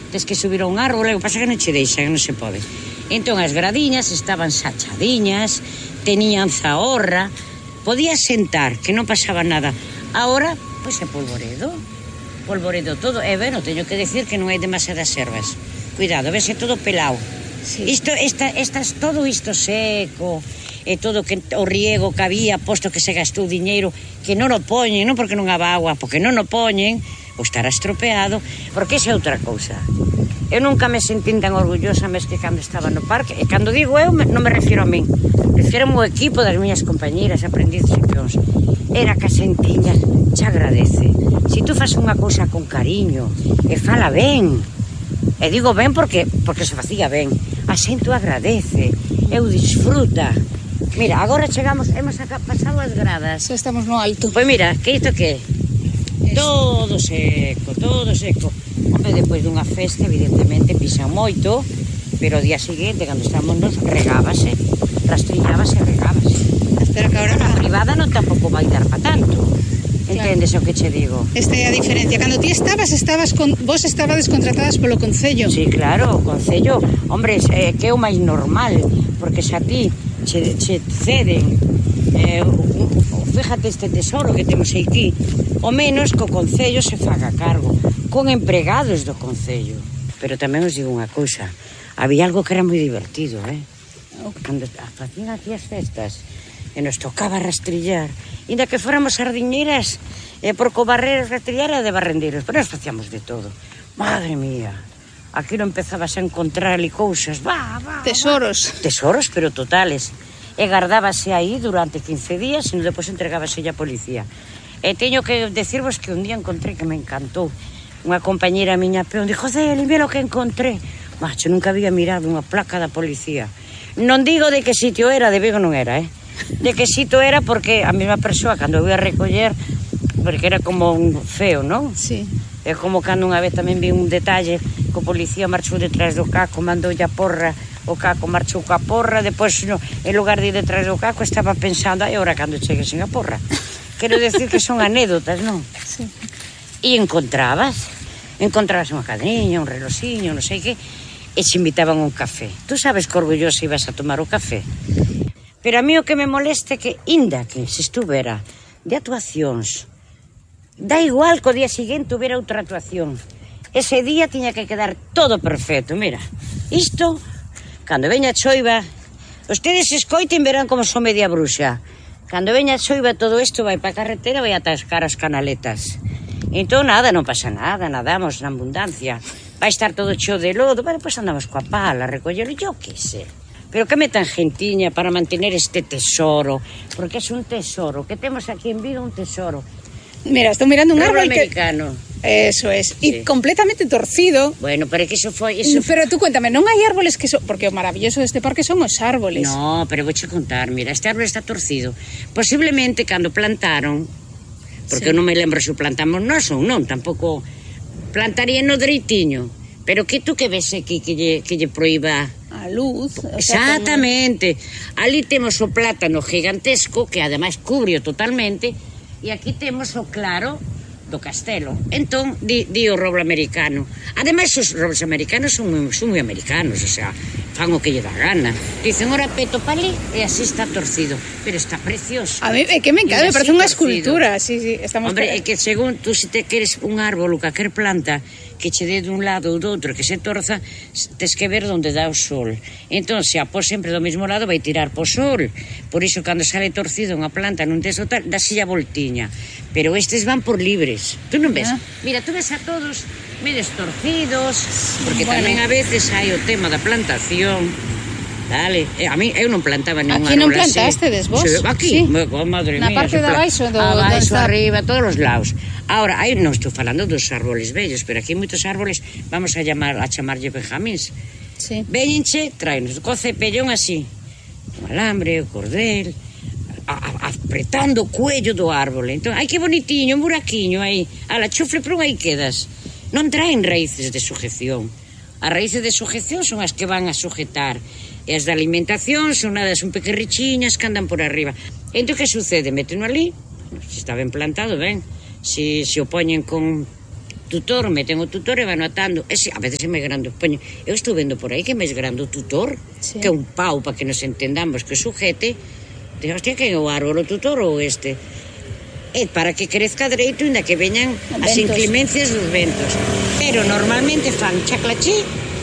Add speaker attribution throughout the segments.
Speaker 1: tes que subir a un árbol, o que pasa que non che deixan, non se pode. Entón as gradiñas estaban sachadiñas, tenían zahorra, podías sentar, que non pasaba nada. Ahora, pois é polvoredo todo. E bueno, teño que decir que non hai demasiadas ervas. Cuidado, vese todo pelao. Sí. Todo isto seco, e todo que o riego que había, posto que se gastou diñeiro, que non o poñen, non porque non haba agua, porque non o poñen, ou estará estropeado, porque esa é outra cousa. Eu nunca me sentí tan orgullosa mes que cando estaba no parque, e cando digo eu, non me refiro a min, refiro ao equipo das miñas compañeras, aprendices e peóns. Era que a xentiña te agradece. Si tú fas unha cousa con cariño, e fala ben, e digo ben porque se facía ben, a xente o agradece, eu disfruta. Mira, agora chegamos, hemos pasado as gradas.
Speaker 2: Xa estamos no alto.
Speaker 1: Pois mira, que isto que todo seco. Hombre, depois dunha festa, evidentemente, pisan moito, pero o día seguinte, cando estamos nos, regábase, rastriñábase e regábase.
Speaker 2: Espero que agora
Speaker 1: na privada non tampouco vai dar pa tanto. Entendes o que che digo?
Speaker 2: Esta é a diferencia. Cando ti vos estabades contratadas polo Concello.
Speaker 1: Sí, claro, o Concello, hombre, que é o máis normal, porque xa ti che ceden, fíjate este tesoro que temos aquí, o menos que o Concello se faga cargo, con empregados do Concello. Pero tamén os digo unha cousa, había algo que era moi divertido, cando facían aquí as festas, e nos tocaba rastrillar, inda que fóramos sardiñeiras, porque o barrer rastrillar era de barrendeiros, pero nos facíamos de todo. Madre mía, aquí non empezabas a encontrar ali cousas, tesoros, pero totales, e gardábase aí durante 15 días e depois entregábase a policía. E teño que decirvos que un día encontré que me encantou, unha compañera miña peón dixo, Celi, mira o que encontré. Macho, nunca había mirado unha placa da policía. Non digo de que sitio era, de Vigo non era, de que sitio era, porque a mesma persoa cando eu ia recoller, porque era como un feo, non?
Speaker 2: Sí.
Speaker 1: É como cando unha vez tamén vi un detalle que o policía marchou detrás do caco, mandoulle a porra, o caco marchou coa porra, depois en lugar de ir detrás do caco estaba pensando, ai, ora cando chegue sen a porra. Quero decir que son anécdotas, non?
Speaker 2: Sí.
Speaker 1: E encontrabas unha cadriña, un reloxiño, non sei que, e se invitaban a un café. Tú sabes que orgulloso ibas a tomar o café. Pero a mí o que me moleste é que, inda que se estuvera de actuacións, da igual que o día seguinte hubiera outra actuación. Ese día tiña que quedar todo perfecto. Mira, isto, cando veña a choiva, ustedes escoiten verán como son media bruxa. Cando veña a choiva todo isto vai para a carretera, vai atascar as canaletas. Entón nada, non pasa nada, nadamos na abundancia. Vai estar todo cheo de lodo, pero depois andamos coa pala, recollelo, yo que sé. Pero que metan gentiña para mantener este tesoro, porque é un tesoro, que temos aquí en Vigo un tesoro.
Speaker 2: Mira, estou mirando un árbol
Speaker 1: americano.
Speaker 2: Eso es,
Speaker 1: sí.
Speaker 2: E completamente torcido.
Speaker 1: Bueno, pero é que iso foi...
Speaker 2: Pero tú cuéntame, non hai árboles que son... Porque o maravilloso deste parque son os árboles.
Speaker 1: No, pero vouche contar, mira, este árbol está torcido. Posiblemente cando plantaron, porque eu non me lembro se o plantamos nós ou non, tampouco plantarían no dereitiño. Pero que tú que ves aquí que lle proíba...
Speaker 2: A luz.
Speaker 1: Exactamente. Ali temos o plátano gigantesco, que ademais cubre totalmente, e aquí temos o claro do castelo. Entón, di o roble americano. Ademais, os robles americanos son moi americanos, o sea, fan o que lle dá gana. Dicen, ora peto pa ali, e así está torcido. Pero está precioso.
Speaker 2: A mí, é que me encanta, me parece unha escultura. Sí, estamos...
Speaker 1: Hombre, é que según tú, se te queres un árbol ou calquer planta que che dé dun lado ou do outro, que se torza, tes que ver onde dá o sol. Entón, se a pos sempre do mesmo lado, vai tirar po sol. Por iso, cando sale torcido unha planta nun tes o tal, dáselle a voltiña. Pero estes van por libres. Tú non ves? Mira, tú ves a todos medio torcidos, porque tamén a veces hai o tema da plantación. Dale, a mí, eu non plantaba ningún árbol así.
Speaker 2: Aquí non plantastedes vos?
Speaker 1: Aquí,
Speaker 2: sí.
Speaker 1: Madre mía.
Speaker 2: Na parte de abaixo?
Speaker 1: Abaixo, arriba, todos os lados. Ahora, aí non estou falando dos árboles vellos, pero aquí moitos árboles vamos a chamarlle benjamíns.
Speaker 2: Sí.
Speaker 1: Véñenche, traenos o cepellón así, un alambre, o cordel, apretando o cuello do árbol. Entón, ai que bonitiño, un buraquiño aí. Ala, chufle por aí quedas. Non traen raíces de sujeción. As raíces de sujeción son as que van a sujetar. E as de alimentación son nadas un pequerrichiñas que andan por arriba. Entón, que sucede? Méteno ali, se está ben plantado, ben. Se o poñen con tutor, meten o tutor e van atando. A veces é máis grande o poño. Eu estou vendo por aí que é máis grande o tutor, que é un pau, para que nos entendamos, que sujete. Digo, hostia, que é o árbol, o tutor ou este? É para que crezca dereito, ainda que veñan as inclemencias dos ventos. Pero normalmente fan chaclachí,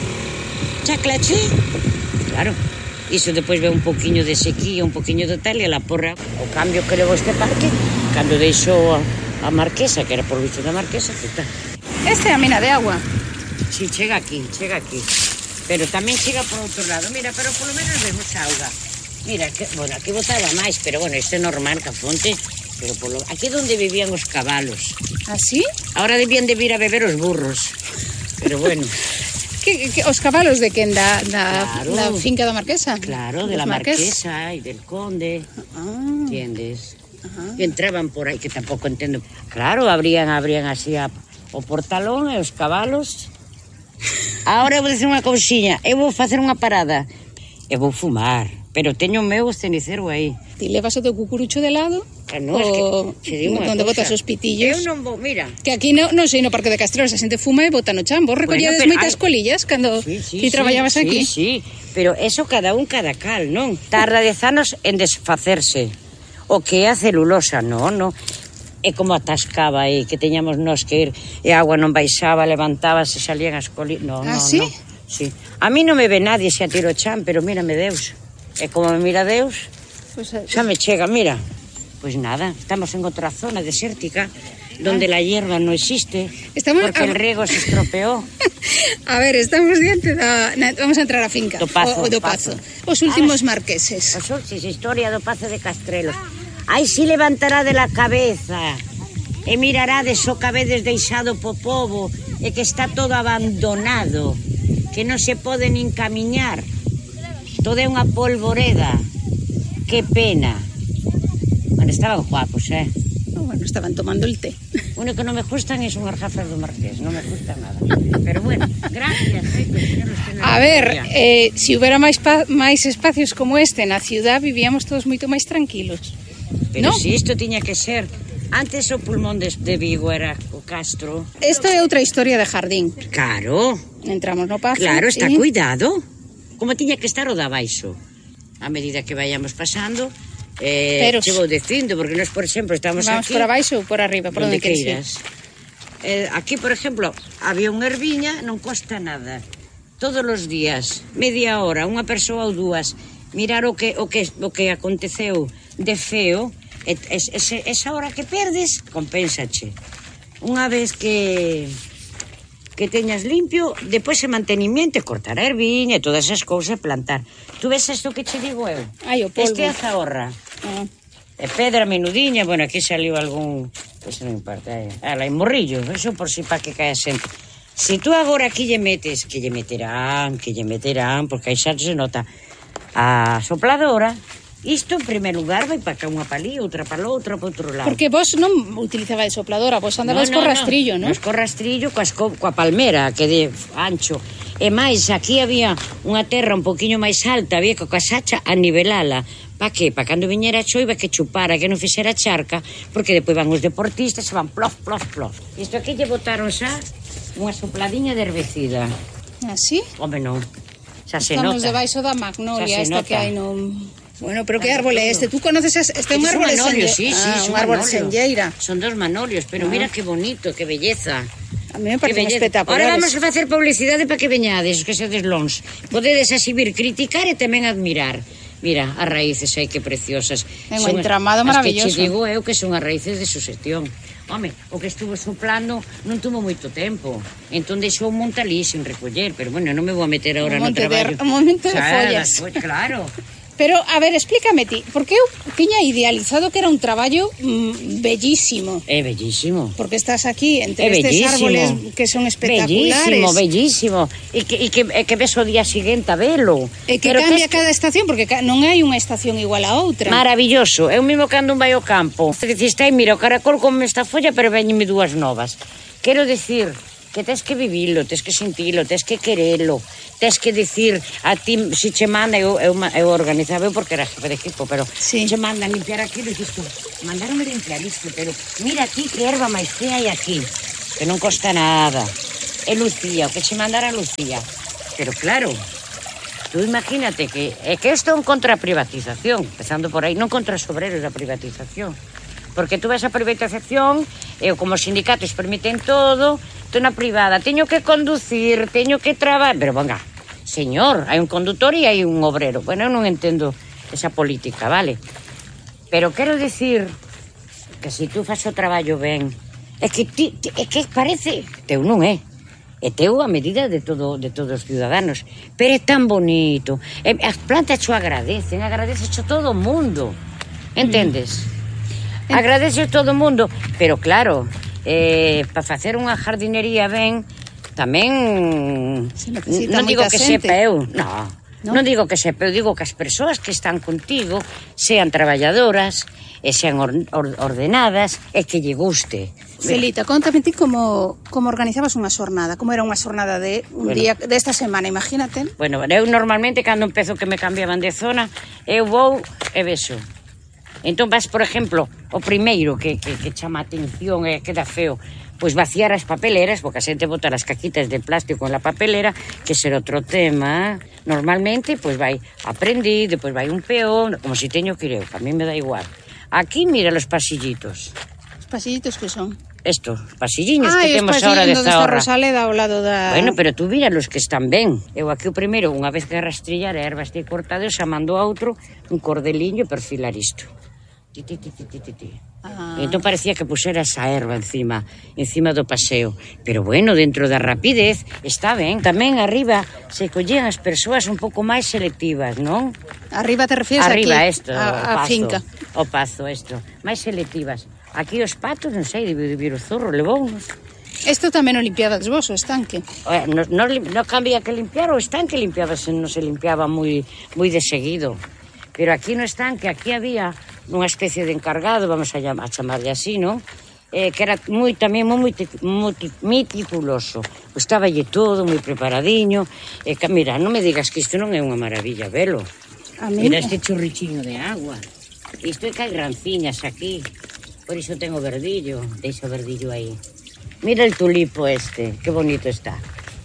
Speaker 1: claro. Iso depois ve un poquinho de sequía, un poquinho de tal, e la porra. O cambio que levou este parque, cando deixou a Marquesa, que era por visto da Marquesa, que está.
Speaker 2: Esta é a mina de agua.
Speaker 1: Si, chega aquí. Pero tamén chega por outro lado. Mira, pero polo menos vemos auga. Mira, que, bueno, aquí botaba máis, pero bueno, isto é normal, que a fonte. Pero aquí é onde vivían os cabalos.
Speaker 2: ¿Así?
Speaker 1: Ahora debían de vir a beber os burros. Pero bueno.
Speaker 2: Os cabalos de quen?
Speaker 1: Claro.
Speaker 2: Da finca da Marquesa?
Speaker 1: Claro, de la Marquesa e del Conde. Entiendes? Que entraban por aí, que tampouco entendo. Claro, abrían así o portalón e os cabalos. Ahora eu vou dizer unha cousiña. Eu vou facer unha parada. Eu vou fumar, pero teño o meu cenicero aí.
Speaker 2: Ti levas o teu cucurucho de lado?
Speaker 1: No, es que
Speaker 2: onde botas os pitillos?
Speaker 1: Eu non vou, mira.
Speaker 2: Que aquí non sei no Parque de Castrelos, a xente fuma e bota no chan. Vos recolledes moitas colillas cando ti traballabas aquí?
Speaker 1: Sí, pero eso cada cal, non? Tarda 10 anos en desfacerse. O que é a celulosa, non. É como atascaba aí, que teñamos nós que ir, e a agua non baixaba, levantábase, salían as colillas. No.
Speaker 2: Sí?
Speaker 1: Sí. A mí non me ve nadie se atiro o chan, pero mírame Deus. E como me mira Deus, xa me chega, mira. Pois nada, estamos en outra zona desértica, donde la hierba no existe, porque el riego se estropeó.
Speaker 2: A ver, estamos diante vamos a entrar á finca.
Speaker 1: Do Pazo.
Speaker 2: Os últimos marqueses.
Speaker 1: Historia do Pazo de Castrelos. Aí si levantará de la cabeza e mirará de so cabedes deixado po pobo e que está todo abandonado, que non se pode nin camiñar. Todo é unha polvoreda. Que pena. Bueno, estaban guapos,
Speaker 2: Bueno, estaban tomando el té.
Speaker 1: O único que non me gustan é unhas gafas do Marqués, non me gusta nada. Pero bueno, gracias.
Speaker 2: A ver, si houbera máis espacios como este na ciudad, vivíamos todos moito máis tranquilos.
Speaker 1: Pero si isto tiña que ser... Antes o pulmón de Vigo era o Castro.
Speaker 2: Isto é outra historia de jardín.
Speaker 1: Claro.
Speaker 2: Entramos no Pazo.
Speaker 1: Claro, está cuidado. Como tiña que estar o de abaixo. A medida que vayamos pasando... Pero che vou dicindo, porque nós, por exemplo, estamos
Speaker 2: vamos
Speaker 1: aquí...
Speaker 2: Vamos por abaixo ou por arriba, por onde queiras.
Speaker 1: Aquí, por exemplo, había unha herviña, non costa nada. Todos os días, media hora, unha persoa ou dúas, mirar o que aconteceu de feo, esa hora que perdes, compénsache. Unha vez que teñas limpio, depois o mantenimiento, cortar a herviña e todas esas cousas, plantar. Tú ves isto que che digo eu?
Speaker 2: Ai, o polvo.
Speaker 1: Este é a zahorra. E pedra menudiña, bueno, aquí saliu algún... Pois non importa, hai morrillos, eso por si pa que cae xente. Si tú agora aquí lle metes, que lle meterán, porque aí xa se nota a sopladora, isto en primer lugar vai para cá unha palí, outra para outra, para outro lado.
Speaker 2: Porque vos non utilizabades sopladora, vos andabades co rastrillo, non?
Speaker 1: Nos co rastrillo, coa palmera, que de ancho. E máis, aquí había unha terra un poquinho máis alta, había coa sacha a nivelala. Pa que? Pa cando viñera a choiva que chupara, que non fixera charca, porque depois van os deportistas e van plof. Isto aquí lle botaron xa unha sopladiña de herbicida.
Speaker 2: Así?
Speaker 1: Home, non. Xa se nota.
Speaker 2: Estamos debaixo da magnolia, esta que hai no... Bueno, pero que árbol é este? Tú conoces este é un árbol de
Speaker 1: manolio, sí, un
Speaker 2: árbol de senlleira.
Speaker 1: Son dos manolios, pero mira que bonito, que belleza.
Speaker 2: A mí me parece espectacular.
Speaker 1: Ahora vamos a facer publicidade para que veñades, que sedes lons. Podedes exhibir, criticar e tamén admirar. Mira, as raíces aí que preciosas.
Speaker 2: É un entramado maravilloso.
Speaker 1: As que che digo eu que son as raíces de sucesión. Home, o que estuvo soplando non tuvo moito tempo. Entón deixou un montalí sin recoller. Pero bueno, non me vou a meter ahora no traballo.
Speaker 2: Un momento de follas.
Speaker 1: Claro.
Speaker 2: Pero, a ver, explícame ti, porque eu tiña idealizado que era un traballo bellísimo.
Speaker 1: É bellísimo.
Speaker 2: Porque estás aquí entre estes árboles que son espectaculares.
Speaker 1: Bellísimo. E que ves o día seguinte a velo.
Speaker 2: E que cambia cada estación, porque non hai unha estación igual a outra.
Speaker 1: Maravilloso. Eu mesmo cando vai ao campo, diciste, mira, o caracol come esta folla, pero veñeme dúas novas. Quero decir que tens que vivilo, tens que sentilo, tens que querelo, tens que dicir a ti, se che manda, eu organizaba, porque era jefe de equipo, pero se mandan limpiar aquí, dices tú, mandaronme limpiar isto, pero mira aquí que erva máis fea hai aquí. que non costa nada. E Lucía, o que che mandara Lucía. Pero claro, tú imagínate que isto é un contra a privatización, empezando por aí, non contra os obreros da privatización. Porque tú ves a privatización, e como os sindicatos permiten todo, tú na privada, teño que conducir, teño que traballar, pero venga, señor, hai un condutor e hai un obrero. Bueno, eu non entendo esa política, vale? Pero quero dicir que se tú faz o traballo ben, é que parece, teu non é, é teu a medida de todos os ciudadanos, pero é tan bonito, as plantas xo agradecen xo todo o mundo, entendes? Agradece todo o mundo, pero claro, para facer unha jardinería ben, tamén non digo que sepa eu, non digo que sepa, eu digo que as persoas que están contigo sean traballadoras e sean ordenadas e que lle guste.
Speaker 2: Celita, contame ti como organizabas unha xornada, como era unha xornada de un día desta semana, imagínate.
Speaker 1: Bueno, eu normalmente cando empezo que me cambiaban de zona, eu vou e vexo. Entón vas, por exemplo, o primeiro que chama a atención e queda feo, pois vaciar as papeleras, porque a xente bota as caquitas de plástico en la papelera, que será outro tema. Normalmente, pois vai aprendí, depois vai un peón, como si teño que ir eu, que a mí me dá igual. Aquí, mira los pasillitos.
Speaker 2: Os pasillitos que son?
Speaker 1: Estos, pasilliños que temos ahora de Zahorra.
Speaker 2: Ah, os pasilliños onde está Rosaleda ao lado da...
Speaker 1: Bueno, pero tú mira los que están ben. Eu aquí o primeiro, unha vez que rastrillar a erva este cortada, eu xa mando a outro un cordeliño e perfilar isto. Entón parecía que pusera esa erva encima do paseo, pero bueno, dentro da rapidez está ben. Tamén arriba se collían as persoas un pouco máis selectivas, non?
Speaker 2: Arriba te refieres
Speaker 1: arriba,
Speaker 2: aquí? Arriba, a finca.
Speaker 1: O pazo, isto, máis selectivas. Aquí os patos, non sei, de vir o zorro, levounos.
Speaker 2: Isto tamén o limpiabas vos, o estanque?
Speaker 1: Non cambia que limpiar, o estanque limpiabase, non se limpiaba moi de seguido. Pero aquí no estanque, aquí había unha especie de encargado, vamos a chamarlle así, non? Que era tamén moi meticuloso. Estáballe todo moi preparadiño. Mira, non me digas que isto non é unha maravilla, velo. Mira este churrichiño de agua. Isto é que hai ranciñas aquí. Por iso tengo verdillo. Deixa o verdillo aí. Mira el tulipo este, que bonito está.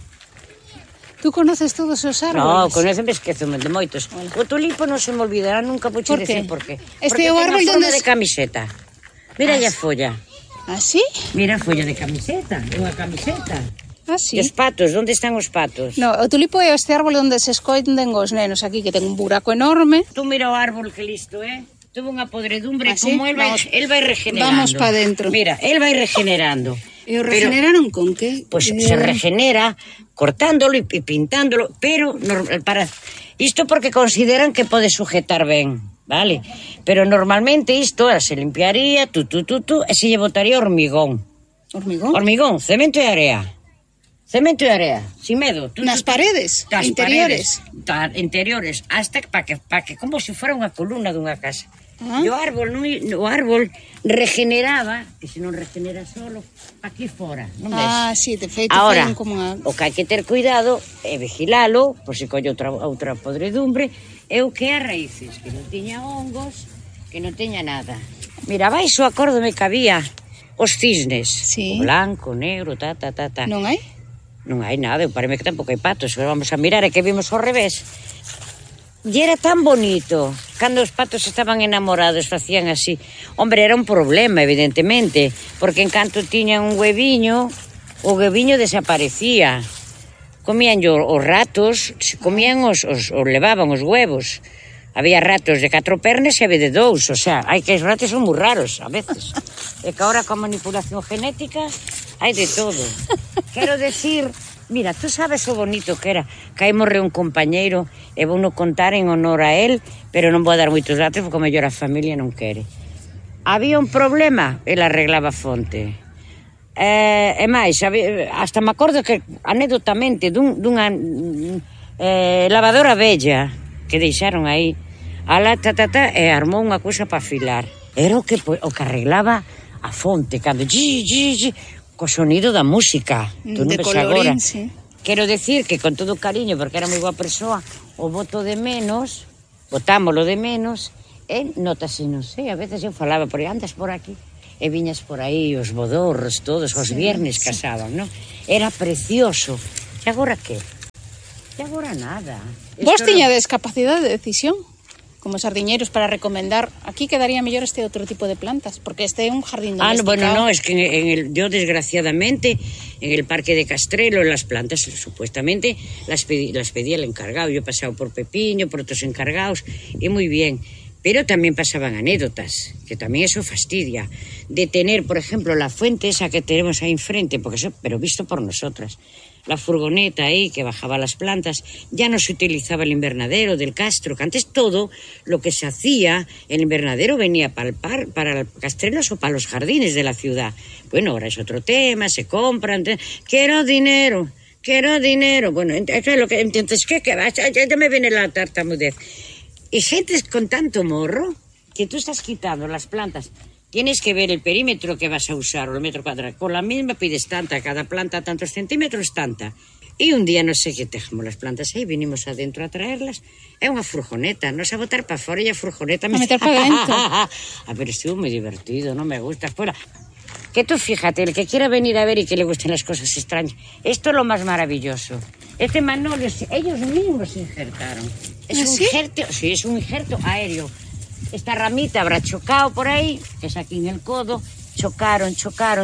Speaker 2: Tú conoces todos os árboles?
Speaker 1: No, conoceme, esqueceme de moitos. O tulipo non se me olvidará nunca, poche decir por qué.
Speaker 2: Este é o árbol
Speaker 1: donde de camiseta. Mira a folla.
Speaker 2: Ah, sí?
Speaker 1: Mira a folla de camiseta, unha camiseta.
Speaker 2: Ah, sí?
Speaker 1: E os patos, onde están os patos?
Speaker 2: No, o tulipo é este árbol onde se esconden os nenos aquí, que ten un buraco enorme.
Speaker 1: Tú mira o árbol que listo, Tuvo unha podredumbre, como el vai regenerando.
Speaker 2: Vamos pa dentro.
Speaker 1: Mira, el vai regenerando.
Speaker 2: E o regeneraron con que?
Speaker 1: Pois se regenera cortándolo e pintándolo, pero para isto porque consideran que pode sujetar ben, vale? Pero normalmente isto se limpiaría, e se lle botaría hormigón.
Speaker 2: Hormigón?
Speaker 1: Hormigón, cemento e area. Cemento e area, sin medo.
Speaker 2: Nas paredes, interiores.
Speaker 1: Interiores, hasta para que como se fora unha columna dunha casa. E o árbol regeneraba, que se non regenera solo, aquí fora, non ves?
Speaker 2: Ah, sí, de feito.
Speaker 1: Ahora, o que hai que ter cuidado é vigilalo, por se colle outra podredumbre, é o que as raíces, que non teña hongos, que non teña nada. Mira, baixo acórdome que había os cisnes, o blanco, o negro,
Speaker 2: Non hai?
Speaker 1: Non hai nada, eu parece que tampouco hai patos, pero vamos a mirar, é que vimos ao revés. E era tan bonito, cando os patos estaban enamorados, facían así. Hombre, era un problema, evidentemente, porque en canto tiñan un hueviño, o hueviño desaparecía. Comían os ratos, comían levaban os huevos. Había ratos de 4 pernas e había de 2, o sea, hai que os ratos son moi raros, a veces. E que ahora con manipulación genética hai de todo. Quero decir... Mira, tú sabes o bonito que era, que aí morreu un compañeiro e vou no contar en honor a él, pero non vou dar moitos datos porque o mellor a familia non quere. Había un problema, el arreglaba a fonte. E máis, hasta me acordo que anedotamente dunha lavadora bella que deixaron aí, e armou unha cousa para afilar. Era o que arreglaba a fonte, cando co sonido da música. Tú non ves agora.
Speaker 2: Sí.
Speaker 1: Quero decir que con todo cariño, porque era moi boa persoa, o botámolo de menos, e notase, non sei, a veces eu falaba, por aí andas por aquí, e viñas por aí os bodorros todos, os viernes casaban, non? Era precioso. E agora que? E agora nada.
Speaker 2: Vos tiñades capacidade de decisión como sardiñeiros para recomendar aquí quedaría mellor este outro tipo de plantas, porque este é un jardín domesticado.
Speaker 1: Bueno, no, es que yo desgraciadamente en el parque de Castrelo las plantas supuestamente las pedía el encargado. Yo he pasado por Pepiño, por otros encargados y muy bien. Pero también pasaban anécdotas, que también eso fastidia, de tener, por ejemplo, la fuente esa que tenemos ahí enfrente, porque eso, pero visto por nosotras, la furgoneta ahí que bajaba las plantas, ya no se utilizaba el invernadero del Castro, que antes todo lo que se hacía, el invernadero venía para Castrelos o para los jardines de la ciudad. Bueno, ahora es otro tema, se compran, quiero dinero. Bueno, entonces, ¿qué va? Ya me viene la tartamudez. Y gente con tanto morro que tú estás quitando las plantas. Tienes que ver el perímetro que vas a usar, o el metro cuadrado. Con la misma pides tanta, cada planta tantos centímetros, tanta. Y un día, no sé qué, dejamos las plantas aí, vinimos adentro a traerlas. É unha furgoneta, nos a botar para fora e a furgoneta...
Speaker 2: A meter para dentro.
Speaker 1: Pero estuvo muy divertido, no me gusta. Fuera. Que tú fíjate, el que quiera venir a ver y que le gusten las cosas extrañas, esto es lo más maravilloso. Este manolio, ellos mismos se injertaron. Es un injerto, sí, es un injerto aéreo. Esta ramita habrá chocado por ahí, que es aquí en el codo, chocaron.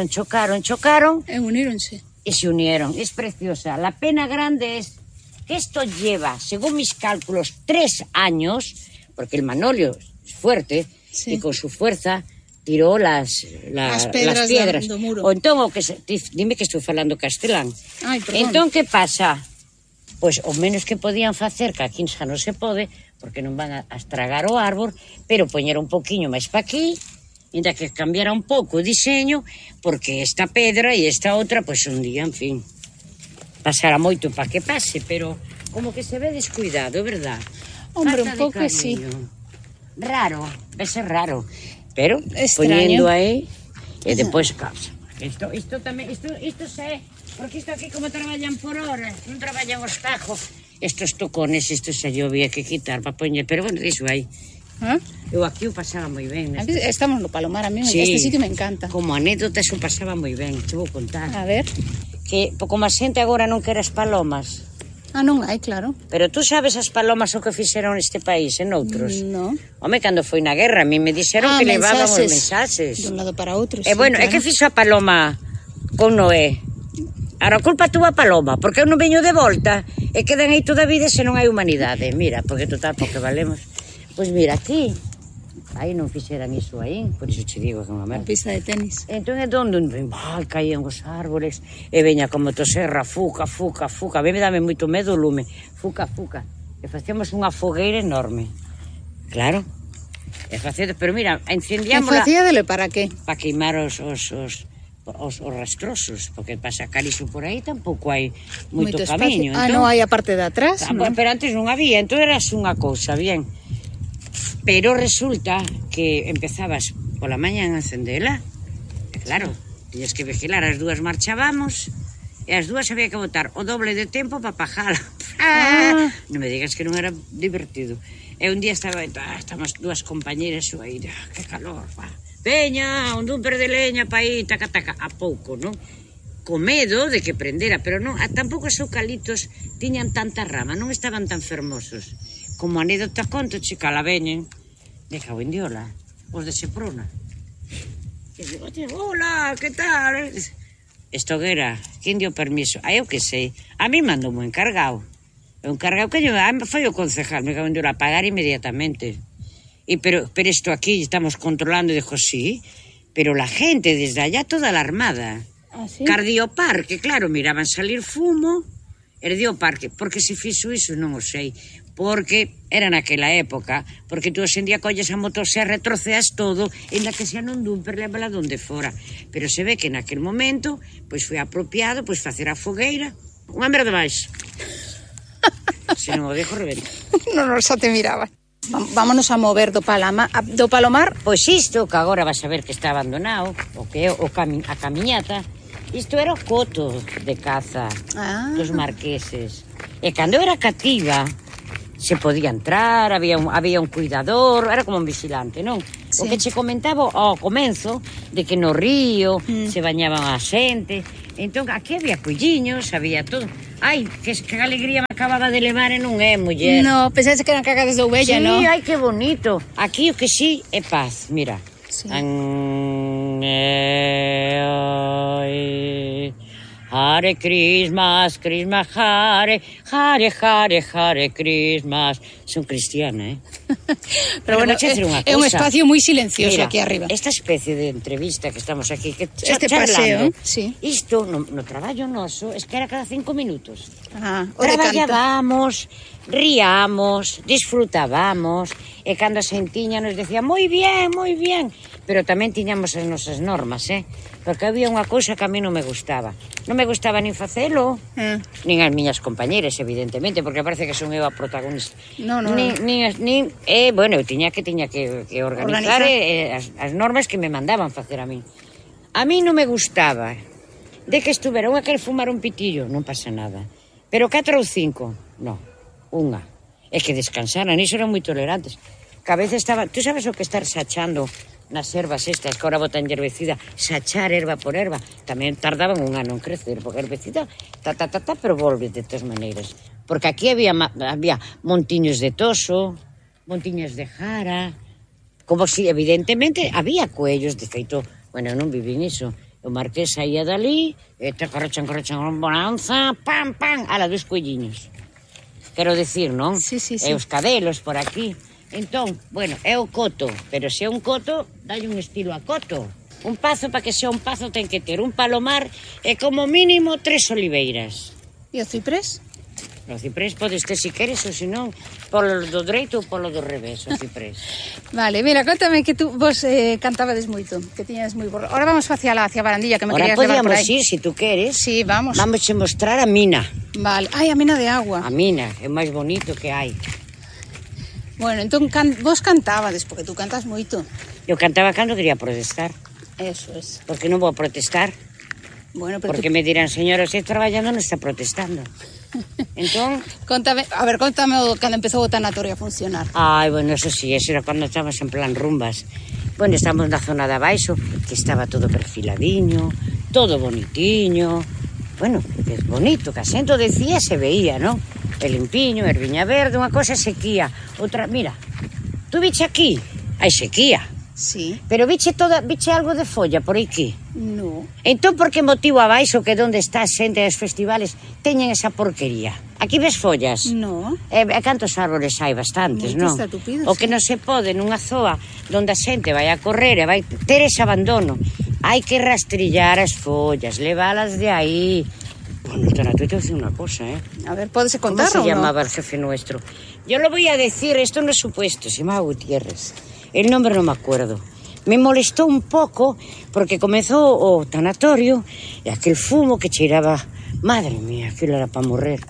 Speaker 2: E uníronse.
Speaker 1: Y se unieron, es preciosa. La pena grande es que esto lleva, según mis cálculos, 3 años, porque el manolio es fuerte, y con su fuerza tiró las piedras.
Speaker 2: Do muro.
Speaker 1: O entón, dime que estou falando castelán.
Speaker 2: Ai, perdón.
Speaker 1: Entón, que pasa? Pois o menos que podían facer, que aquí xa non se pode, porque non van a estragar o árbol, pero poñer un poquinho máis pa aquí, ainda que cambiara un pouco o diseño, porque esta pedra e esta outra, pois un día, en fin, pasará moito para que pase, pero como que se ve descuidado, verdad?
Speaker 2: Hombre,
Speaker 1: Falta
Speaker 2: un pouco sí.
Speaker 1: Raro, ese raro, pero
Speaker 2: extraño.
Speaker 1: poñendo aí, e depois causa. Isto tamén, isto sei, porque isto aquí como traballan por horas, non traballan os tajos. Estos tocones, isto xa yo había que quitar para poñer, pero bueno, diso aí. Eu aquí o pasaba moi ben.
Speaker 2: Estamos no Palomar, a mí este sitio me encanta.
Speaker 1: Como anécdota, eso pasaba moi ben, te vou contar.
Speaker 2: A ver.
Speaker 1: Que como a xente agora non quere as palomas.
Speaker 2: Non hai, claro.
Speaker 1: Pero tú sabes as palomas o que fixeron neste país, en outros?
Speaker 2: No.
Speaker 1: Home, cando foi na guerra, a mí me dixeron que levaban os mensaxes.
Speaker 2: De un lado para outro,
Speaker 1: sí, bueno, claro. É que fixo a paloma con Noé. Ahora, culpa tú a paloma, porque eu non veño de volta e quedan aí toda a vida se non hai humanidade. Mira, porque total, porque valemos. Pois mira, aquí, aí non fixeran iso aí, por iso che digo que unha merda.
Speaker 2: A pista de tenis.
Speaker 1: Entón é donde caían os árboles e veña como toserra, fuca. A mí me dame moito medo o lume. Fuca. E facíamos unha fogueira enorme. Claro. E facíamos, pero mira, encendíamola...
Speaker 2: E facíadele para que?
Speaker 1: Para queimar os rastrosos, porque para sacar iso por aí tampouco hai moito camiño.
Speaker 2: Non hai a parte de atrás, non?
Speaker 1: Pero antes non había, entón era unha cousa, bien. Pero resulta que empezabas pola mañan a encendela, e claro, tiñas que vigilar, as dúas marchábamos, e as dúas había que botar o doble de tempo para pajala. Non me digas que non era divertido. E un día estábamos dúas compañeras aí, que calor, veña, un dumper de leña pa aí, taca, a pouco, non? Co medo de que prendera, pero non, tampouco os eucaliptos tiñan tanta rama, non estaban tan fermosos. Como anécdota conto, chica, la veñen, de cago en diola, os de Seprona. E digo, hola, que tal? Estoguera, quen dio permiso? Eu que sei, a mí mandou un encargado. O encargado que foi o concejal, me cago en diola, a pagar inmediatamente. Pero esto aquí estamos controlando, dijo, sí, pero la gente desde allá toda alarmada.
Speaker 2: ¿Sí?
Speaker 1: Cardioparque, claro, miraban salir fumo, Cardioparque, porque se fixo iso non o sei, porque era naquela época, porque tú hoxendía colles a motosserra e troceas todo, en la que xa non dumper lévala donde fora, pero se ve que naquel momento, pois foi apropiado, pois facer a fogueira, unha merda máis. Se non o dejo rebenta.
Speaker 2: Non, xa te miraba. Vámonos a mover do Palomar.
Speaker 1: Pois isto, que agora vas a ver que está abandonado, o que é a camiñata, isto era o coto de caza dos marqueses. E cando era cativa, se podía entrar, había un cuidador, era como un vigilante, non?
Speaker 2: Sí.
Speaker 1: O que che comentaba ao comenzo de que no río se bañaban a xente. Entón, aquí había culliños, había todo. Ai, que alegría me acababa de levar e non é, muller.
Speaker 2: No, pensase que eran cagadas de ovella,
Speaker 1: Sí,
Speaker 2: no?
Speaker 1: ai, que bonito. Aquí o que sí é paz, mira.
Speaker 2: Sí.
Speaker 1: Hare Christmas, Christmas, Hare, Hare, Hare, Hare Christmas. Son cristiana,
Speaker 2: Pero bueno,
Speaker 1: vou che decir unha
Speaker 2: é un
Speaker 1: cousa.
Speaker 2: espacio moi silencioso
Speaker 1: Mira,
Speaker 2: aquí arriba.
Speaker 1: esta especie de entrevista que estamos aquí, que
Speaker 2: Este
Speaker 1: charlando,
Speaker 2: paseo, sí.
Speaker 1: Isto, no traballo noso, es que era cada 5 minutos.
Speaker 2: Ah, o de canto.
Speaker 1: Traballábamos, ríamos, disfrutábamos, e cando a xentiña nos decía moi bien, pero tamén tiñamos as nosas normas, porque había unha cousa que a mí non me gustaba. Non me gustaba nin facelo, nin as miñas compañeras, evidentemente, porque parece que son eu a protagonista.
Speaker 2: No.
Speaker 1: Bueno, eu tiña que organizar as normas que me mandaban facer a mí. A mí non me gustaba de que estuvera unha quer fumar un pitillo, non pasa nada. Pero 4 ou 5, non, unha. É que descansaran, iso eran moi tolerantes. Que a veces estaba, tú sabes o que estar sachando nas ervas estas, que ahora botan herbecida, sachar erva por erva, tamén tardaban un ano en crecer, porque a herbecida, pero volve de todas maneiras. Porque aquí había montiños de toso, montiños de jara, como si, evidentemente, había coellos, de feito, bueno, non vivín iso. O marqués saía dali, e te correchan, bonanza, pam, ala, dos coelliños. Quero decir, non?
Speaker 2: Sí.
Speaker 1: E os cadelos por aquí. Entón, bueno, é o coto, pero se é un coto, dalle un estilo a coto. Un pazo, para que sea un pazo, ten que ter un palomar e como mínimo 3 oliveiras.
Speaker 2: E o ciprés?
Speaker 1: O ciprés podes ter si queres, ou senón, polo do dereito ou polo do revés, o ciprés.
Speaker 2: Vale, mira, contame que vos cantabades moito, que tiñas moi borro. Ahora vamos hacia Barandilla, que me
Speaker 1: Ahora
Speaker 2: querías levar por
Speaker 1: podíamos
Speaker 2: aí.
Speaker 1: ir, si tú queres.
Speaker 2: Sí, vamos.
Speaker 1: Vamos a mostrar a mina.
Speaker 2: Vale. Ai, a mina de agua.
Speaker 1: A mina, é o máis bonito que hai.
Speaker 2: Bueno, entón vos cantabades, porque tú cantas moito.
Speaker 1: Eu cantaba cando quería protestar.
Speaker 2: Eso es.
Speaker 1: Porque non vou protestar.
Speaker 2: Bueno, pero
Speaker 1: Porque me dirán, señora, você traballando non está protestando. Entón...
Speaker 2: Contame cando empezou o tanatorio a funcionar.
Speaker 1: Ai, bueno, eso sí, eso era cando estábamos en plan rumbas. Bueno, estamos na zona de abaixo, que estaba todo perfiladiño, todo bonitiño. Bueno, é bonito, que a xente decía se veía, non? E limpiño, erviña verde, unha cosa sequía, outra, mira, tú viche aquí, hai sequía,
Speaker 2: Sí.
Speaker 1: pero viche algo de folla por aquí.
Speaker 2: No.
Speaker 1: Entón, por que motivo abaixo que donde está a xente dos festivales teñen esa porquería? Aquí ves follas?
Speaker 2: No.
Speaker 1: E cantos árboles hai? Bastantes, non?
Speaker 2: Moitos estatupidos,
Speaker 1: O que non se pode nunha zoa donde a xente vai a correr e vai ter ese abandono. Hai que rastrillar as follas, leválas de aí. Bueno, tú te voy a decir una cosa,
Speaker 2: A ver, ¿puedes
Speaker 1: ¿Cómo
Speaker 2: contar
Speaker 1: se
Speaker 2: o no?
Speaker 1: llamaba el jefe nuestro? Yo lo voy a decir, esto no es supuesto, se llamaba Gutiérrez. El nombre no me acuerdo. Me molestó un pouco porque comezou o tanatorio e aquel fumo que cheiraba, madre mía, aquilo era para morrer.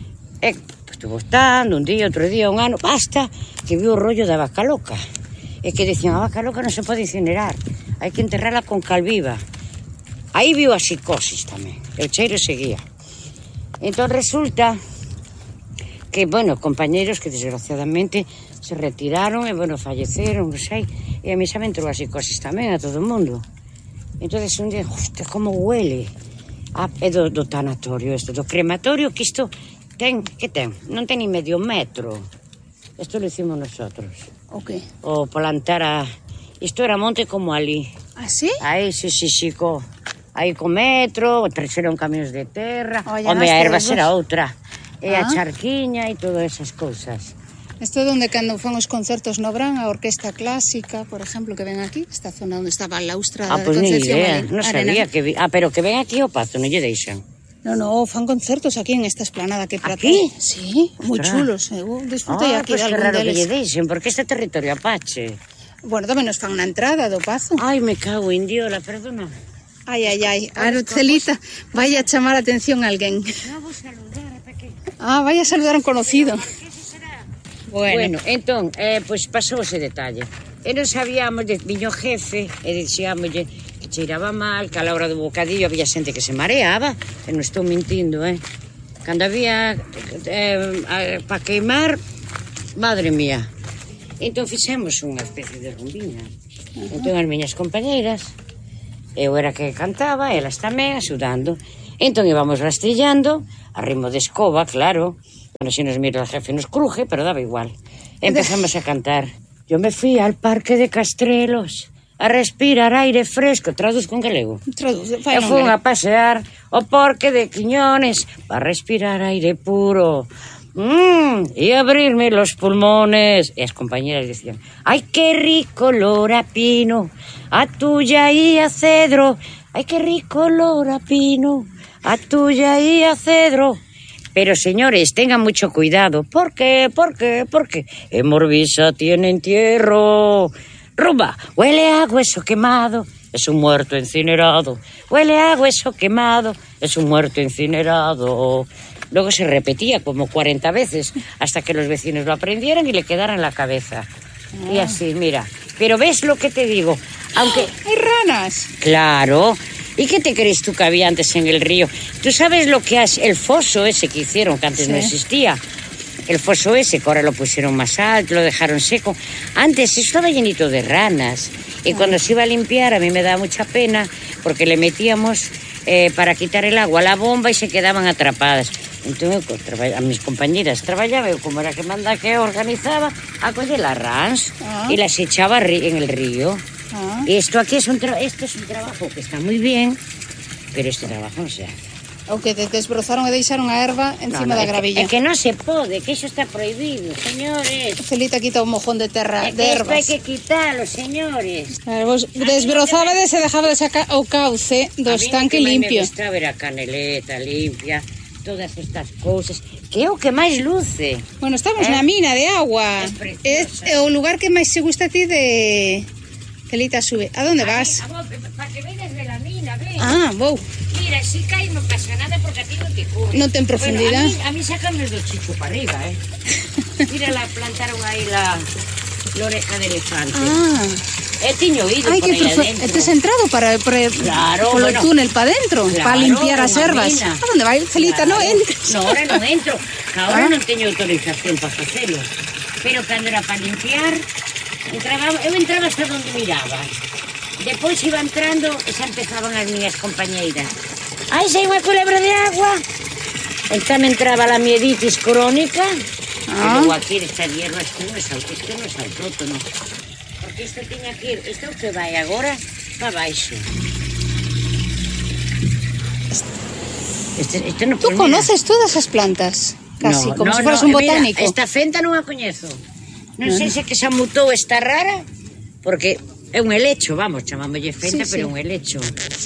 Speaker 1: E estuvo estando un día, outro día, un ano, basta, que viu o rollo da vaca loca. E que decían, a vaca loca non se pode incinerar, hai que enterrala con cal viva. Aí viu a psicosis tamén, e o cheiro seguía. Entón resulta que, bueno, compañeros que desgraciadamente se retiraron e, bueno, falleceron, non sei, e a mí xa me entrou a psicosis tamén a todo o mundo. Entón un día, hostia, como huele. É do tanatorio isto, do crematorio, que isto ten, que ten? Non ten ni medio metro. Isto lo hicimos nosotros.
Speaker 2: O qué?
Speaker 1: O plantar a... Isto era monte como ali.
Speaker 2: ¿Ah, sí?
Speaker 1: Aí, sí, aí co metro, traxeron camións de terra,
Speaker 2: Olla,
Speaker 1: home, a erva
Speaker 2: vos.
Speaker 1: será outra. E a
Speaker 2: Ah.
Speaker 1: charquiña e todas esas cousas.
Speaker 2: Esto é onde cando fan os concertos no Bran, a orquesta clásica, por exemplo, que ven aquí, esta zona onde estaba a laustra de
Speaker 1: Pois ni
Speaker 2: Concepción
Speaker 1: idea,
Speaker 2: ali,
Speaker 1: non
Speaker 2: Arena.
Speaker 1: sabía que... pero que ven aquí ao Pazo, non lle deixan.
Speaker 2: No, fan concertos aquí en esta esplanada que
Speaker 1: ¿Aquí?
Speaker 2: Sí, moi
Speaker 1: Ostras.
Speaker 2: chulos. Eu disfrutei aquí
Speaker 1: Pois
Speaker 2: de
Speaker 1: que
Speaker 2: algún
Speaker 1: raro que lle
Speaker 2: deles.
Speaker 1: deixen, porque este territorio apache.
Speaker 2: Bueno, tamén nos fan na entrada do Pazo.
Speaker 1: Ai, me cago en diola, perdona.
Speaker 2: Ai. A Celita vai a chamar a atención a alguén.
Speaker 1: Non vou saludar, para que...
Speaker 2: Ah, vai a saludar a un conocido.
Speaker 1: Bueno, entón, pois pasou ese detalle. E non sabíamos, viño o jefe, e dixíamoslle que cheiraba mal, que a la hora do bocadillo había xente que se mareaba, e non estou mintindo, Cando había para queimar, Madre mía. Entón fixemos unha especie de rumbiña. Entón as miñas compañeiras, eu era que cantaba, elas tamén, axudando. Entón íbamos rastrillando, a ritmo de escoba, claro. Bueno, se nos mira el jefe nos cruje, pero daba igual. Empezamos a cantar. Yo me fui al parque de Castrelos a respirar aire fresco. Traduzco en galego. Eu fui a pasear o parque de Quiñones para respirar aire puro. Y abrirme los pulmones. E as compañeras decían, ay, qué rico olor a pino, a tuya y a cedro. Ay, qué rico olor a pino, a tuya y a cedro. Pero, señores, tengan mucho cuidado. ¿Por qué? En Morvisa tiene entierro. Rumba, huele a hueso quemado, es un muerto incinerado. Huele a hueso quemado, es un muerto incinerado. Luego se repetía como 40 veces hasta que los vecinos lo aprendieran y le quedara en la cabeza. Y así, mira. Pero ¿ves lo que te digo? Aunque...
Speaker 2: ¡Hay ranas!
Speaker 1: Claro. ¿Y qué te crees tú que había antes en el río? ¿Tú sabes lo que es el foso ese que hicieron, que antes no existía? El foso ese, que ahora lo pusieron más alto, lo dejaron seco. Antes estaba llenito de ranas. Y cuando se iba a limpiar, a mí me daba mucha pena, porque le metíamos para quitar el agua a la bomba y se quedaban atrapadas. Entonces, a mis compañeras trabajaba, yo como era que manda, que organizaba, a coger las rans y las echaba en el río. Y esto aquí es un trabajo que está muy bien, pero este trabajo no se hace.
Speaker 2: O que desbrozaron e deixaron a erva encima da gravilla.
Speaker 1: É que non se pode, que iso está prohibido, señores.
Speaker 2: Celita quita un mojón de terra, de ervas.
Speaker 1: Isto hai que quitalo, señores.
Speaker 2: Claro, vos desbrozábades e dejabades o cauce do estanque limpio.
Speaker 1: A mí me gusta ver a caneleta limpia, todas estas cousas, que é o que máis luce.
Speaker 2: Bueno, estamos na mina de agua. É o lugar que máis se gusta a ti de... Celita, sube. ¿A dónde vas?
Speaker 1: Para que vedes de la mina, ven.
Speaker 2: Vou.
Speaker 1: Mira, si cae no pasa nada porque a ti no te cubre.
Speaker 2: Non ten profundidade.
Speaker 1: Bueno, a mí sácame do chicho para arriba, Mira, plantaron aí la oreja de elefante. He tiño ido por aí adentro.
Speaker 2: Este entrado
Speaker 1: claro,
Speaker 2: polo túnel para dentro,
Speaker 1: claro,
Speaker 2: para limpiar as ervas.
Speaker 1: Mina.
Speaker 2: A dónde vai, Celita?
Speaker 1: Claro.
Speaker 2: Non entres.
Speaker 1: No, ahora non entro. Ahora non teño autorización para facelo. Pero cando era para limpiar, eu entraba hasta donde miraba. Depois iba entrando e xa empezaban as miñas compañeiras. Ai, xa hai unha culebra de agua. Entón entraba la mieditis crónica. E logo aquí estas hierbas, isto non é autóctono. Porque isto tiña que ir, isto que vai agora para baixo. No,
Speaker 2: Tú conoces todas as plantas, casi, como se fueras un botánico.
Speaker 1: Mira, esta fenta non a coñezo. Non sei se que se amutou esta rara, porque é un helecho, vamos, chamámoslle fenta, pero é un helecho.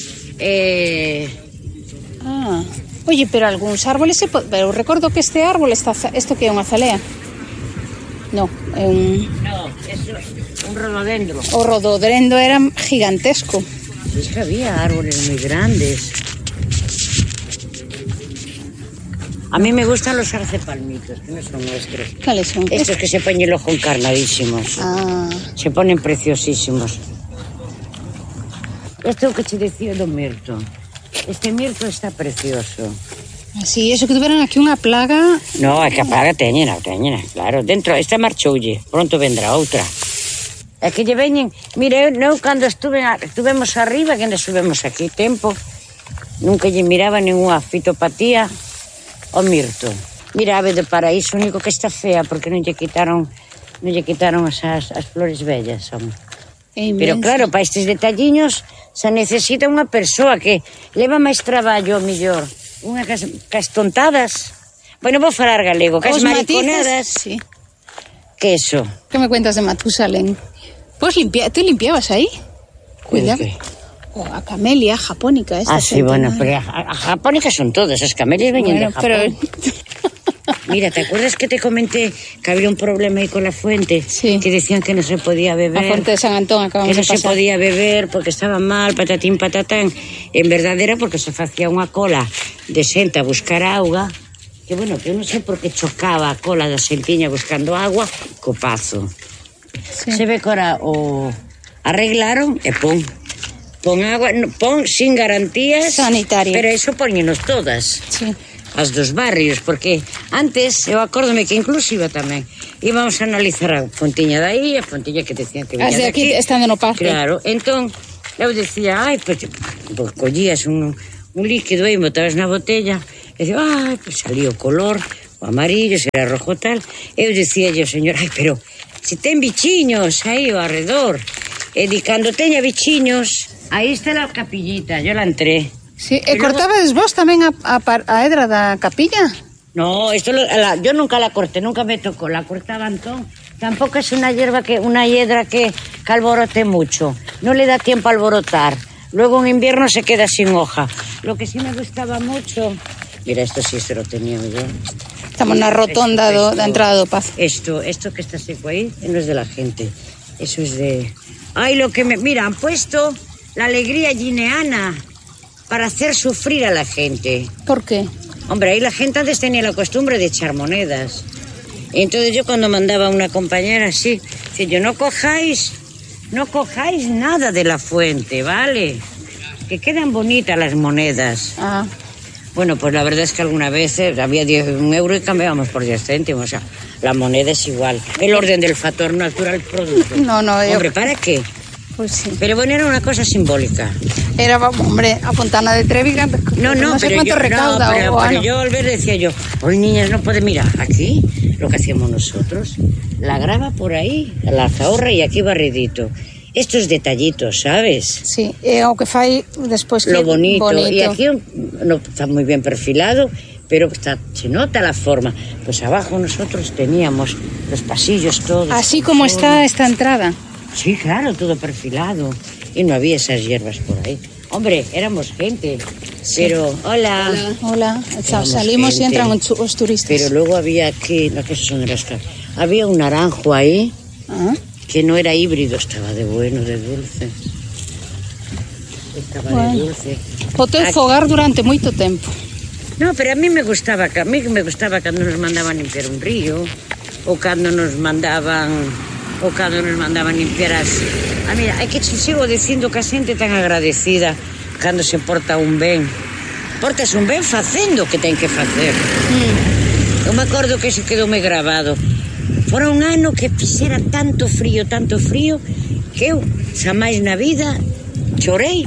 Speaker 2: Oye, pero algúns árboles pero recordo que este árbol está... Isto que é unha azalea? No, é un...
Speaker 1: No, é un rododendro.
Speaker 2: O rododendro era gigantesco.
Speaker 1: Es que había árboles moi grandes. A mí me gustan los arcepalmitos, que no son nuestros.
Speaker 2: ¿Cuáles son?
Speaker 1: Estos que se ponen el ojo encarnadísimos. Se ponen preciosísimos. Esto que te decía do mirto. Este mirto está precioso.
Speaker 2: Sí, eso que tuveran aquí unha plaga...
Speaker 1: No, é que a plaga teñena, claro. Dentro, esta marchoulle, pronto vendrá outra. É que lle veñen... Mire, eu cando estuvemos arriba, que ainda subemos aquí tempo, nunca lle miraba ninguna fitopatía o mirto. Mira, ave do paraíso, único que está fea, porque non lle quitaron as flores bellas, home. Pero claro, para estes detalliños se necesita unha persoa que leva máis traballo, mellor. Unha cas tontadas. Bueno, vou falar galego, cas mariconadas.
Speaker 2: Sí.
Speaker 1: Que eso?
Speaker 2: Que me cuentas de Matusalén? Pues ¿tú limpiabas ahí? Cuidado. A camelia japónica esta.
Speaker 1: Sí, bueno, pero a japónicas son todas, as camelias veñen de Japón. Pero... Mira, ¿te acuerdas que te comenté que había un problema ahí con la fuente?
Speaker 2: Sí.
Speaker 1: Que decían que no se podía beber.
Speaker 2: La fuente de San Antón acabamos de pasar.
Speaker 1: Que no se podía beber porque estaba mal, patatín, patatán. En verdad era porque se facía unha cola de xente a buscar auga. Que bueno, que eu non sei por que chocaba a cola da xentiña buscando agua co pazo. Sí. Se ve que ahora o arreglaron e pon agua, pon sin garantías
Speaker 2: sanitarias.
Speaker 1: Pero eso poñenos todas.
Speaker 2: Sí.
Speaker 1: as dos barrios, porque antes, eu acórdome que incluso iba tamén, íbamos a analizar a fontiña dai, a fontiña que decían que viña
Speaker 2: aquí,
Speaker 1: daqui.
Speaker 2: estando no parque.
Speaker 1: Claro, entón, eu decía, pues collías un líquido aí, botabas na botella, e dicía, pues salía o color, o amarillo, se era rojo tal, eu dicía yo, señor, pero se ten bichiños aí ao arredor, e di, cando teña bichiños, aí está a capillita, yo la entré.
Speaker 2: Sí, e cortabades vos tamén a edra da capilla?
Speaker 1: No, yo nunca la corté, nunca me tocó, la cortaba Antón. Tampoco es una hiedra que alborote mucho, no le da tiempo a alborotar. Luego en invierno se queda sin hoja. Lo que sí me gustaba mucho... Mira, esto sí se lo tenía yo.
Speaker 2: Estamos na rotonda da entrada do Pazo.
Speaker 1: Esto que está seco ahí no es de la gente, eso es de... Ay, lo que me... Mira, han puesto la alegría guineana para hacer sufrir a la gente.
Speaker 2: ¿Por qué?
Speaker 1: Hombre, ahí la gente antes tenía la costumbre de echar monedas. Entonces yo cuando mandaba a una compañera así, decía yo, no cojáis nada de la fuente, ¿vale? Que quedan bonitas las monedas.
Speaker 2: Ah.
Speaker 1: Bueno, pues la verdad es que alguna vez había 1 euro y cambiábamos por 10 céntimos. O sea, la moneda es igual. El orden del factor natural producto.
Speaker 2: No,
Speaker 1: Hombre, ¿para qué?
Speaker 2: Pues sí.
Speaker 1: Pero bueno, era una cosa simbólica.
Speaker 2: Era, hombre, a Fontana de Trevi, no sé cuánto recauda.
Speaker 1: Pero yo al ver decía yo, hoy niñas no pueden mirar, aquí lo que hacíamos nosotros, la grava por ahí, la alzahorra y aquí barridito. Estos detallitos, ¿sabes?
Speaker 2: Sí, o que fai despois que
Speaker 1: lo bonito. Y aquí no está muy bien perfilado, pero se nota la forma. Pues abajo nosotros teníamos los pasillos todos.
Speaker 2: Así como está esta entrada.
Speaker 1: Sí, claro, todo perfilado. Y no había esas hierbas por ahí. Hombre, éramos gente. Sí. Pero, hola.
Speaker 2: Hola. Salimos gente, y entran los turistas.
Speaker 1: Pero luego había aquí, no, que son de las casas. Había un naranjo ahí, que no era híbrido, estaba de bueno, de dulce. Estaba de dulce.
Speaker 2: Poteu fogar durante moito tempo.
Speaker 1: No, pero a mí me gustaba cuando nos mandaban limpiar un río, o cuando nos mandaban limpiar así. Mira, é que sigo dicindo que a xente tan agradecida cando se porta un ben. Portas un ben facendo o que ten que facer. Eu me acordo que se quedou me grabado. Fora un ano que fixera tanto frío, que eu xa máis na vida chorei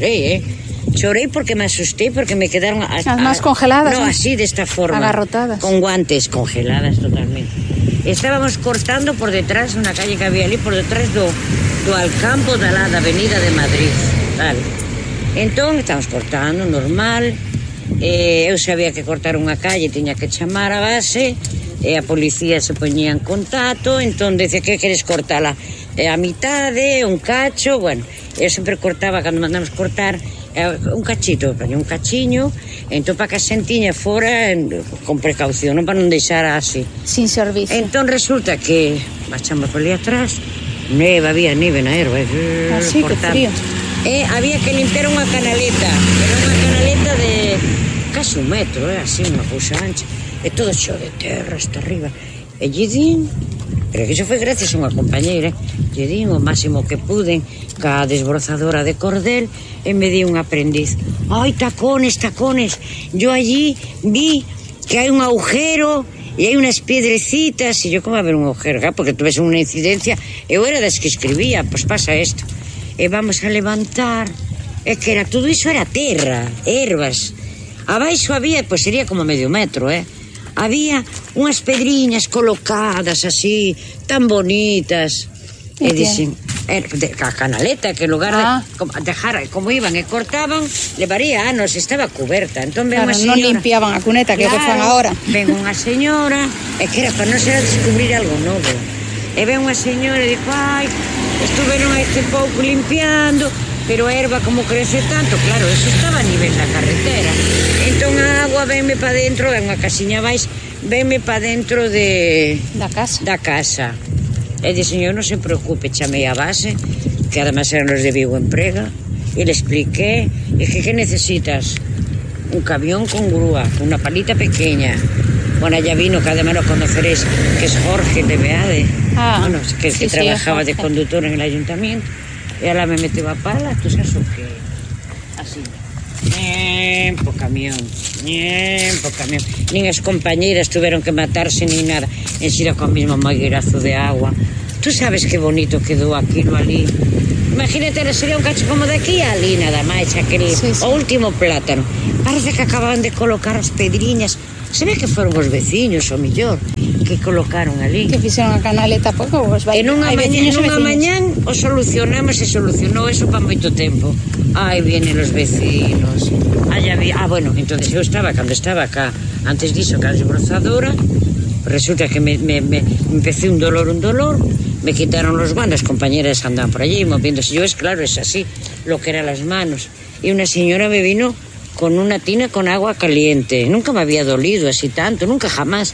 Speaker 1: porque me asustei, porque me quedaron
Speaker 2: as más congeladas.
Speaker 1: No, así de esta forma.
Speaker 2: Agarrotadas.
Speaker 1: Con guantes, congeladas totalmente. Estábamos cortando por detrás unha calle que había ali, por detrás do Alcampo da Avenida de Madrid, vale. Entón, estamos cortando, normal, eu sabía que cortar unha calle tiña que chamar a base, e a policía se poñía en contacto, entón dice, que queres cortala? A mitade, un cacho, bueno, eu sempre cortaba, cando mandamos cortar, un cachito, un cachiño, entón para que a xentiña fora con precaución, non para non deixar así.
Speaker 2: Sin servicio.
Speaker 1: Entón resulta que marchamos por ali atrás, había neve na herba.
Speaker 2: Así, que frío.
Speaker 1: Había que limpiar unha canaleta, era unha canaleta de casi 1 metro, así, unha cousa ancha, e todo xo de terra hasta arriba. E lle din, pero que iso foi gracias a unha compañeira, lle din o máximo que puden, ca desbrozadora de cordel, e me di un aprendiz, ai, tacones, yo allí vi que hai un agujero e hai unas piedrecitas, e yo, como a ver un agujero? Porque tuve unha incidencia, eu era das que escribía, pues pasa isto, e vamos a levantar, e que era, todo iso era terra, ervas, abaixo había, pues sería como medio metro, había unhas pedriñas colocadas así, tan bonitas, e dixen, a canaleta, que en lugar de dejar como iban e cortaban, levaría anos, estaba cuberta. Entón ven unha señora,
Speaker 2: non limpiaban a cuneta, que claro, que fan agora.
Speaker 1: Ven unha señora, e que era para non ser a descubrir algo novo. E ven unha señora e dijo, ai, estuveron este pouco limpiando, pero a erva como crece tanto, claro, eso estaba a nivel da carretera. Entón a agua venme para dentro, é unha casiña vais, venme para dentro da casa. E di, señor, non se preocupe, chamei a base, que además eran los de Vigo Emprega, e le expliqué, e que necesitas? Un camión con grúa, una palita pequeña. Bueno, ya vino, que además lo conoceréis, que es Jorge de Beade, bueno, que trabajaba de conductor en el ayuntamiento, e ela me meteu a pala, tú sabes o que, así, po camión. Nin as compañeras tuveron que matarse nin nada. En xira con mismo moiguerazo de agua. Tú sabes que bonito quedou aquilo ali. Imagínate, sería un cacho como de aquí a ali, nada máis, aquele,
Speaker 2: sí.
Speaker 1: O último plátano. Parece que acababan de colocar as pedriñas. Se ve que foron os veciños, o millor, que colocaron ali.
Speaker 2: Que fixeron a canaleta pouco, os vai.
Speaker 1: En unha mañán o solucionamos e solucionou eso para moito tempo. Ai, vienen os vecinos. Bueno, entonces eu cando estaba acá, antes diso, ca desbrozadora, resulta que me empecé un dolor, me quitaron los guantes, compañeras andaban por allí moviéndose. Yo, claro, es así, lo que eran las manos. Y una señora me vino con una tina con agua caliente. Nunca me había dolido así tanto, nunca jamás.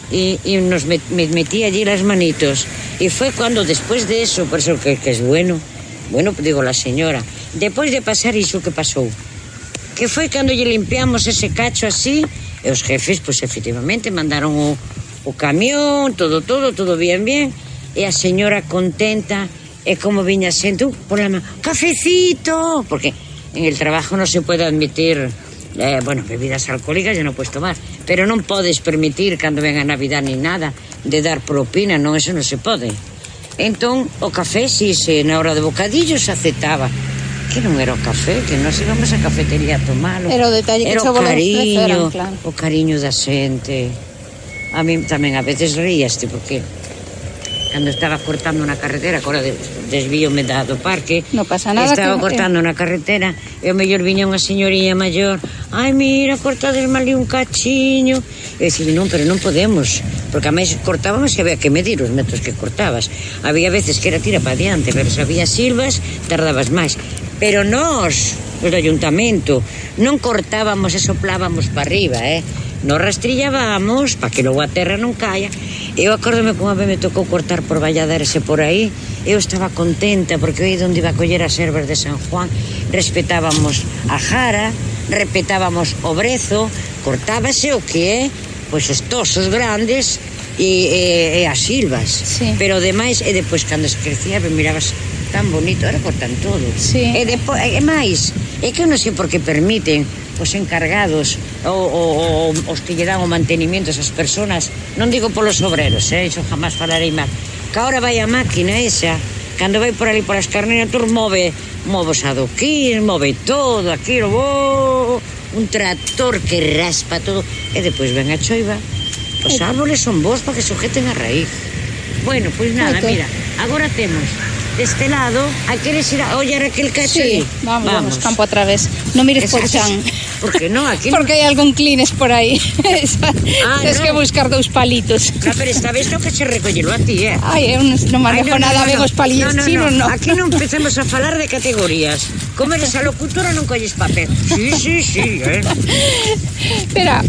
Speaker 1: Y me metí allí las manitos. Y fue cuando, después de eso, por eso que es bueno, digo la señora, después de pasar iso que pasou, que foi cando lle limpiamos ese cacho así, e os jefes, pues efectivamente, mandaron o camión, todo bien, e a señora contenta, e como viña sendo por la mano, cafecito, porque en el trabajo no se puede admitir, bebidas alcohólicas ya no puedes tomar, pero non podes permitir cando venga a Navidad ni nada de dar propina, non, eso non se pode. Entón, o café, si na hora de bocadillos se aceptaba, que non era o café, que nos íbamos a cafetería a tomalo.
Speaker 2: Era o detalle que
Speaker 1: era o cariño,
Speaker 2: claro.
Speaker 1: O cariño da xente. A mí tamén a veces reíaste, porque cando estaba cortando na carretera, agora desvíome do parque,
Speaker 2: non pasa nada,
Speaker 1: estaba cortando na carretera, e o mellor viña unha señoriña maior, ai, mira, cortades malí un cachiño. E dicía, non, pero non podemos, porque a máis cortábamos e había que medir os metros que cortabas. Había veces que era tira para diante, pero se había silvas, tardabas máis. Pero nós, os do ayuntamento, non cortábamos e soplábamos para arriba, nos rastrillábamos para que logo a terra non caia. Eu acórdome como a vez me tocou cortar por Valladares e por aí, eu estaba contenta porque aí onde iba a coller as ervas de San Juan, respetábamos a jara, respetábamos o brezo, cortábase o que é, pois os tosos grandes e as silvas,
Speaker 2: sí.
Speaker 1: Pero demais, e depois cando se crecía mirabas tan bonito, ahora cortan todo,
Speaker 2: sí.
Speaker 1: E depois, e máis, é que eu non sei por que permiten os encargados ou os que lle dan o mantenimiento a esas personas, non digo polos obreros, iso jamás falarei mal, que agora vai a máquina esa, cando vai por ali por as carneras, move os adoquíns, move todo aquilo, un tractor que raspa todo, e depois ven a choiva, os árboles son bons para que sujeten a raíz. Bueno, pois nada, mira, agora temos deste lado, a queres ir a ollar aquel cacho?
Speaker 2: Sí, vamos, campo a través. Non mires por chan.
Speaker 1: Por que non? Aquí
Speaker 2: porque hai algún clines por aí. Tens que buscar 2 palitos.
Speaker 1: Pero esta vez non que se recollelo a ti,
Speaker 2: Ai, eu non manejo nada ben os palillos chinos, non.
Speaker 1: Aquí non empecemos a falar de categorías. Como eres a locutora non colles papel. Sí,
Speaker 2: Espera,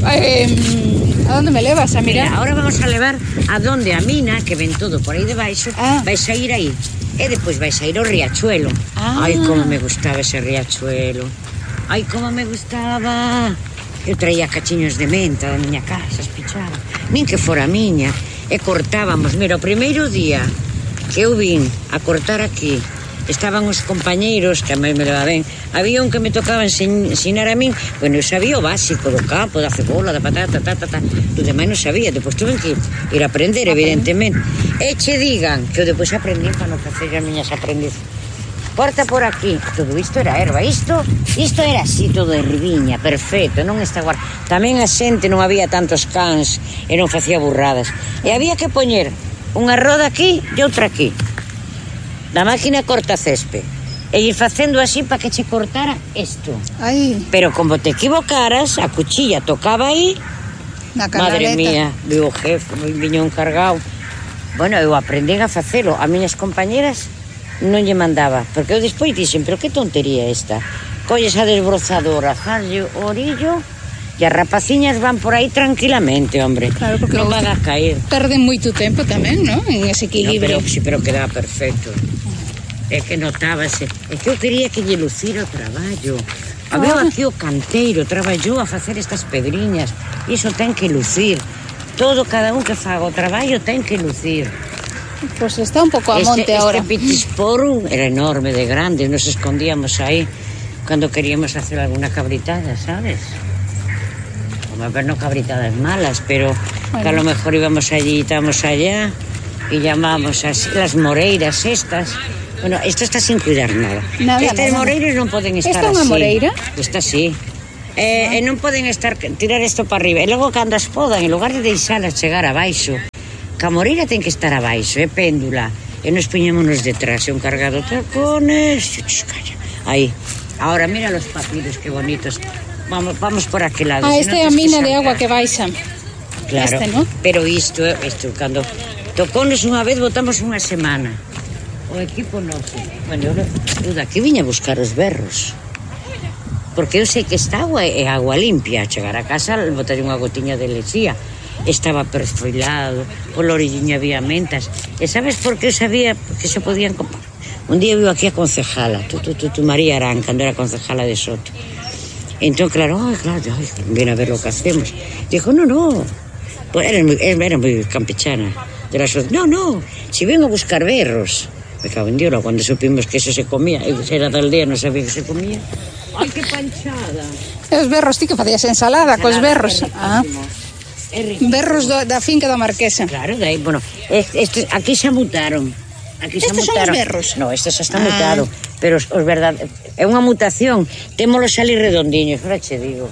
Speaker 2: a onde me levas a mirar?
Speaker 1: Mira, ahora vamos a levar a donde a mina, que ven todo por aí debaixo, vais a ir aí. E depois vais a ir ao riachuelo. Ai, como me gustaba ese riachuelo. Ai, como me gustaba. Eu traía cachiños de menta da miña casa, espichaba. Nin que fora miña. E cortábamos. Mira, o primeiro día que eu vin a cortar aquí, estaban os compañeiros, que a mí me leva ben, había un que me tocaba ensinar a min, bueno, eu sabía o básico do campo, da cebola, da patata, do demais non sabía, depois tuve que ir a aprender, evidentemente. E che digan que eu depois aprendí para non facer as miñas aprendizas. Corta por aquí, todo isto era erva, isto era así, todo herviña, perfecto, non está guardado. Tamén a xente non había tantos cans e non facía burradas. E había que poñer unha roda aquí e outra aquí. Da máquina corta césped e ir facendo así para que che cortara isto. Pero como te equivocaras, a cuchilla tocaba aí, madre mía, viu o jefe, viño encargado. Bueno, eu aprendín a facelo. A miñas compañeras non lle mandaba, porque eu despois dixen, pero que tontería esta. Colles a desbrozadora, jalle o orillo e as rapaciñas van por aí tranquilamente, hombre.
Speaker 2: Claro, porque
Speaker 1: non van a caer.
Speaker 2: Perden moito tempo tamén, non? En ese equilibrio.
Speaker 1: Pero quedaba perfecto. É que notábase. É que eu quería que lle lucira o traballo. Habeu aquí o canteiro, traballou a facer estas pedriñas. Iso ten que lucir. Todo, cada un que faga o traballo ten que lucir.
Speaker 2: Pois está un pouco a monte agora.
Speaker 1: Este pitisporum era enorme de grande, nos escondíamos aí cuando queríamos hacer alguna cabritada, ¿sabes? Como ver, no cabritadas malas, pero que a lo mejor íbamos allí, estábamos allá y llamábamos a las moreiras estas. Bueno, esto está sin cuidar nada. Estas moreiras non poden estar así.
Speaker 2: Esta é unha moreira?
Speaker 1: Esta sí. Non poden tirar isto para arriba. E logo, cando as podan, en lugar de deixalas chegar abaixo, que a moreira ten que estar abaixo, péndula. E nos poñémonos detrás, un cargado tacones. Calla. Aí. Ahora, mira los papiros, que bonitos. Vamos por aquel lado.
Speaker 2: Esta é a mina de agua que baixa.
Speaker 1: Claro,
Speaker 2: ¿no?
Speaker 1: Pero isto, cando tocounos unha vez, botamos unha semana. O equipo noso. Bueno, eu daqui viña a buscar os berros. Porque eu sei que esta agua é agua limpia. Chegar a casa, botar unha gotiña de lexía. Estaba perfilado, pola orelliña había mentas. E sabes por que eu sabía que se podían comprar? Un día viu aquí a concejala, tu María Arán, cando era concejala de Soto. Entón, claro, viene a ver lo que hacemos. Dijo, no. Pues era muy campechana. No, si vengo a buscar berros. Me cago en Dios, cuando supimos que eso se comía. Era da aldea, non sabía que se comía. Ai, que panchada.
Speaker 2: Os berros, ti que facías ensalada cos berros. Berros da finca da Marquesa.
Speaker 1: Claro, daí, bueno, aquí se mutaron.
Speaker 2: Estes son os berros?
Speaker 1: No, estes xa están mutados. Pero os verdade, é unha mutación. Témolos ali redondiños, ahora che digo.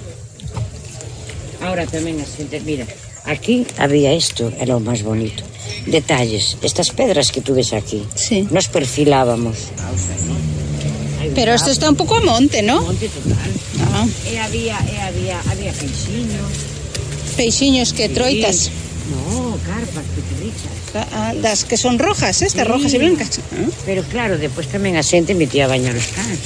Speaker 1: Ahora tamén a xente, mira, aquí había isto, era o máis bonito. Detalles, estas pedras que tú ves aquí.
Speaker 2: Sí.
Speaker 1: Nos perfilábamos.
Speaker 2: Pero isto está un pouco a monte, ¿no?
Speaker 1: Monte total. E había peixiños.
Speaker 2: Peixiños que troitas.
Speaker 1: No, carpas pequenitas.
Speaker 2: Das que son rojas, estas rojas e blancas.
Speaker 1: Pero claro, despois tamén a xente metía a bañar os cans.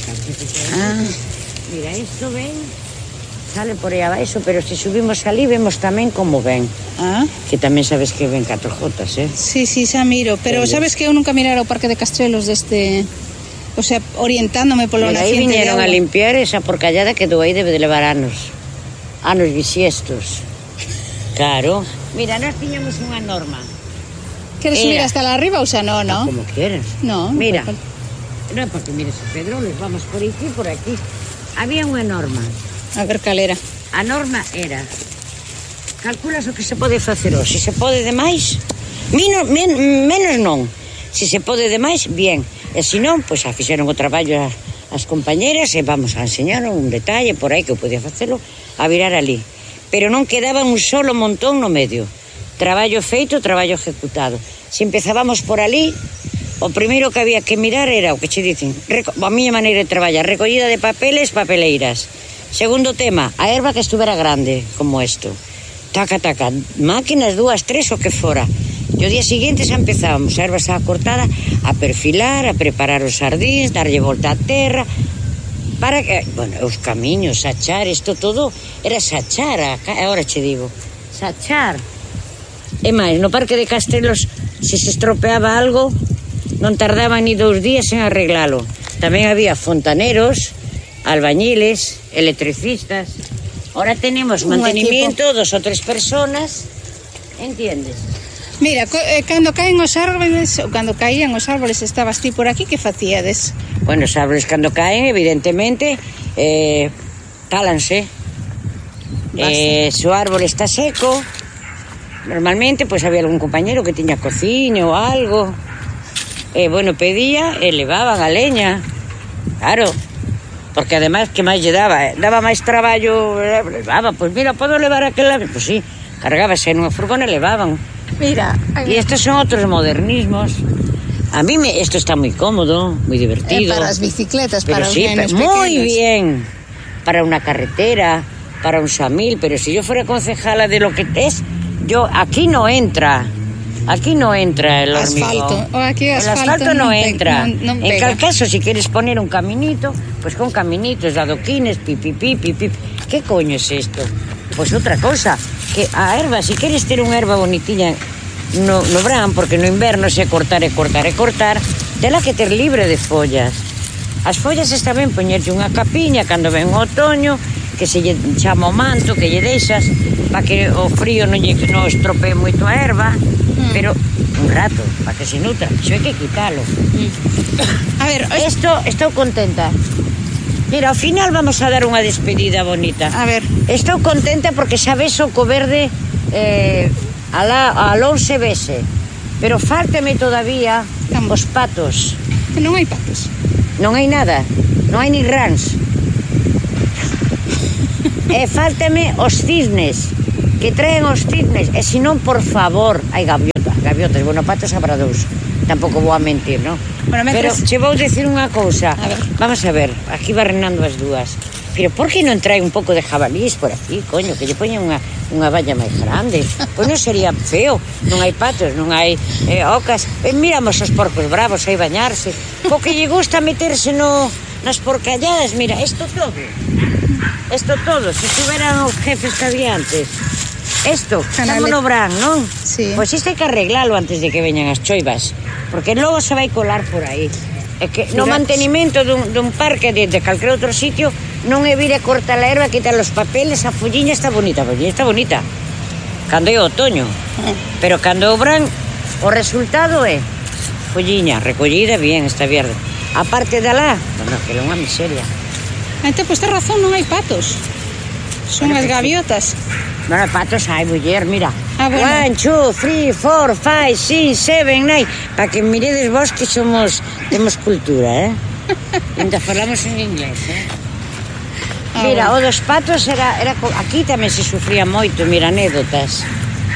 Speaker 1: Mira, isto ven, sale por aí abaixo, pero se subimos ali vemos tamén como ven. Que tamén sabes que ven 4 jotas,
Speaker 2: Sí, xa miro, pero sabes que eu nunca mirara o Parque de Castrelos deste... O sea, orientándome polo naciente de agua.
Speaker 1: Aí viñeron a limpiar esa porcallada que do aí debe de levar anos bisiestos. Claro. Mira, nós tiñamos unha norma.
Speaker 2: Queres subir hasta la arriba ou xa no?
Speaker 1: Como quieras.
Speaker 2: No.
Speaker 1: Mira, non porque mires o Pedroles, vamos por aquí, por aquí. Había unha norma.
Speaker 2: A ver cal era.
Speaker 1: A norma era, calculas o que se pode facer hoxe, se pode demais, menos non. Se se pode demais, bien. E se non, pois a fixeron o traballo as compañeras e vamos a enseñar un detalle por aí que eu podía facelo, a virar ali. Pero non quedaba un solo montón no medio. Traballo feito, traballo ejecutado. Se empezábamos por ali, o primeiro que había que mirar era o que che dicen, a miña maneira de traballar, recollida de papeles, papeleiras. Segundo tema, a erva que estuvera grande, como isto. Taca, máquinas, 2, 3, o que fora. E o día seguinte xa empezábamos, a erva estaba cortada, a perfilar, a preparar os sardíns, darlle volta á terra, para que, bueno, os camiños, sachar, isto todo era sachar, agora che digo, sachar. E máis, no Parque de Castrelos, se estropeaba algo, non tardaban ni 2 días en arreglalo. Tamén había fontaneros, albañiles, electricistas. Ahora tenemos mantenimiento, 2 ou 3 personas, entiendes?
Speaker 2: Mira, cando caen os árboles, ou cando caían os árboles, estabas ti por aquí, que facíades?
Speaker 1: Bueno, os árboles cando caen, evidentemente, tálanse. Se o árbol está seco, normalmente, pois había algún compañero que tiña cociña ou algo. Bueno, pedía e levaban a leña. Claro, porque ademais, que máis lle daba? Daba máis traballo, levaba, pois mira, podo levar aquela... Pois sí, cargábase nunha furgona e levaban.
Speaker 2: Mira,
Speaker 1: y estos son otros modernismos. A mí esto está muy cómodo, muy divertido.
Speaker 2: Para las bicicletas,
Speaker 1: pero
Speaker 2: para los
Speaker 1: nenes
Speaker 2: pequeños.
Speaker 1: Muy bien. Para una carretera, para un samil. Pero si yo fuera concejala de lo que es, aquí no entra. Aquí no entra el hormigón.
Speaker 2: Aquí
Speaker 1: el asfalto no entra. En cal caso, si quieres poner un caminito, pues con caminitos, adoquines, pipipi. ¿Qué coño es esto? Pues outra cosa, que a erva, se queres ter unha erva bonitiña no verán, porque no inverno se cortar, tela que ter libre de follas. As follas está ben poñerlle unha capiña cando ven o otoño, que se lle chama o manto, que lle deixas, para que o frío non estropee moito a erva, pero un rato, para que se nutra, xo hai que quitalo.
Speaker 2: A ver,
Speaker 1: estou contenta. Mira, ao final vamos a dar unha despedida bonita.
Speaker 2: A ver.
Speaker 1: Estou contenta porque xa ves o co verde alón se vese. Pero fáltame todavía os patos.
Speaker 2: Non hai patos.
Speaker 1: Non hai nada. Non hai ni rans. E fáltame os cisnes. Que traen os cisnes. E senón, por favor, hai gaviotas. Bueno, patos habrá dous. Tampouco vou a mentir, non?
Speaker 2: Bueno,
Speaker 1: pero che vou dicir unha cousa.
Speaker 2: A ver.
Speaker 1: Vamos a ver, aquí barrenando as dúas. Pero por que non trae un pouco de jabalís por aquí, coño? Que lle poñen unha valla máis grande. Pois non sería feo. Non hai patos, non hai ocas. Miramos os porcos bravos aí bañarse. O que lle gusta meterse nas porcalladas. Mira, isto todo. Se estuveran os jefes que había antes. Isto, estamos no Bran, non?
Speaker 2: Sí.
Speaker 1: Pois isto hai que arreglalo antes de que veñan as choivas, porque logo se vai colar por aí. É que no mantenimento dun parque de calquer outro sitio non é vir a cortar a erva, quitar os papeles, a folliña está bonita, cando é outoño. Pero cando é o Bran, o resultado é folliña, recollida, bien, está verde. A parte de alá, bueno, que é unha miseria.
Speaker 2: Entón, pois ten razón, non hai patos. Son as gaviotas.
Speaker 1: Bueno, patos hai, muller, mira.
Speaker 2: Bueno.
Speaker 1: 1, 2, 3, 4, 5, 6, 7, 9. Para que miredes vos que temos cultura, Ainda falamos en inglés, Mira, o dos patos era aquí tamén se sufría moito, mira, anécdotas.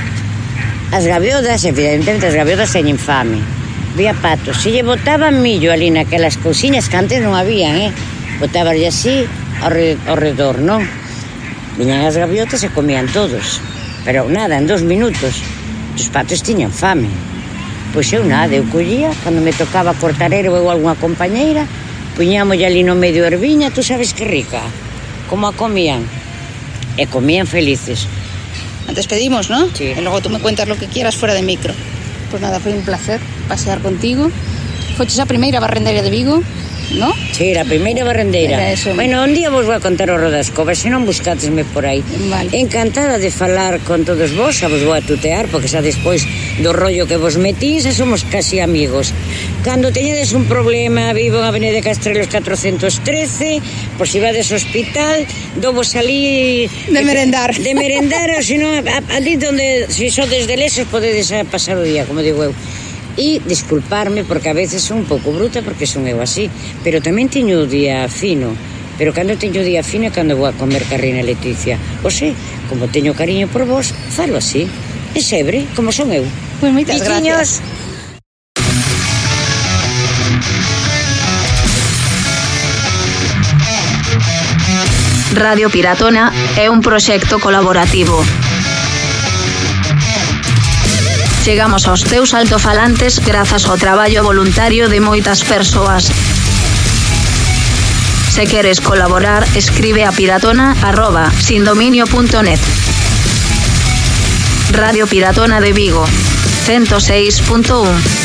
Speaker 1: As gaviotas, evidentemente, as gaviotas teñen fame. Vía patos, se lle botaban millo ali naquelas cousiñas que antes non habían, botaban así ao redor, non? Viñan as gaviotas e comían todos. Pero nada, en 2 minutos. Os patos tiñan fame. Pois eu nada, eu collía, cando me tocaba cortar erva ou algunha compañeira, puñámolle ali no medio erviña, tú sabes que rica. Como a comían. E comían felices.
Speaker 2: Nos despedimos, ¿no?
Speaker 1: Sí.
Speaker 2: Y luego tú me cuentas lo que quieras fuera de micro. Pues nada, foi un placer pasear contigo. Foches a primeira barrendeira de Vigo, ¿no?
Speaker 1: Sí, a primeira barrendeira. Bueno, un día vos vou a contar o Rodascova, se non buscatesme por aí.
Speaker 2: Vale.
Speaker 1: Encantada de falar con todos vos, a vos vou a tutear, porque xa despois do rollo que vos metís, somos casi amigos. Cando teñedes un problema, vivo en Avenida Castrelos 413, por si vades ao hospital, dovos ali...
Speaker 2: De merendar.
Speaker 1: De merendar, ou senón, ali donde, se sodes de leses, podedes pasar o día, como digo eu. E disculparme porque a veces son un pouco bruta porque son eu así, pero tamén teño o día fino. Pero cando teño o día fino é cando vou a comer carrina Leticia. O sei, como teño cariño por vos, falo así. É sebre, como son eu.
Speaker 2: Pois moitas gracias.
Speaker 3: Radio Piratona é un proxecto colaborativo. Chegamos aos teus altofalantes grazas ao traballo voluntario de moitas persoas. Se queres colaborar, escribe a piratona@sindominio.net. Radio Piratona de Vigo, 106.1.